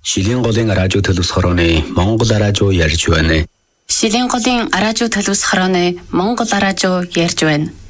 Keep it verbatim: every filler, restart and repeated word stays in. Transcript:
Шилийн голын радио төлөвс хорооны Монгол радио ярьж байна. Шилийн голын радио төлөвс хорооны Монгол радио ярьж байна.